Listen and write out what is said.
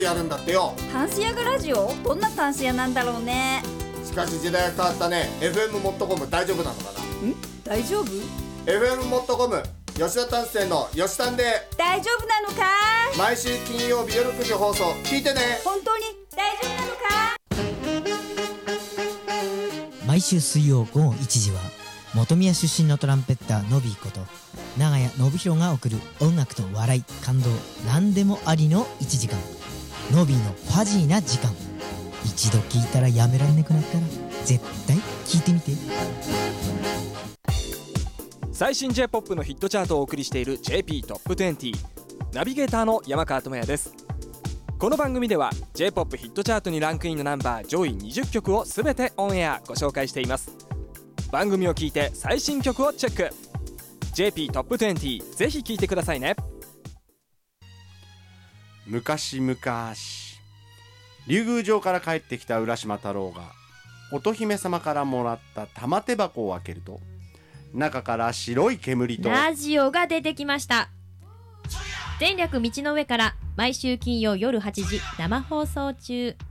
やるんだってよ。 タンス屋がラジオ？どんなタンス屋なんだろうね。 しかし時代が変わったね。 FM モットコム大丈夫なのかな。 大丈夫？ FM モットコム吉田丹生の吉丹で大丈夫なのか？ 毎週金曜日夜9時放送聞いてね。 本当に大丈夫なのか？ 毎週水曜午後1時は本宮出身のトランペッターのびーこと長谷信弘が送る音楽と笑い感動何でもありの1時間、のびーのファジーな時間。一度聞いたらやめらんなくなったら絶対聞いてみて。 最新 J-POP のヒットチャートをお送りしている JP トップ20、ナビゲーターの山川智也です。この番組では J-POP ヒットチャートにランクインのナンバー上位20曲をすべてオンエアご紹介しています。番組を聞いて最新曲をチェック。 JP トップ20、ぜひ聞いてくださいね。 昔々竜宮城から帰ってきた浦島太郎が乙姫様からもらった玉手箱を開けると、中から白い煙とラジオが出てきました。前略道の上から毎週金曜夜8時生放送中。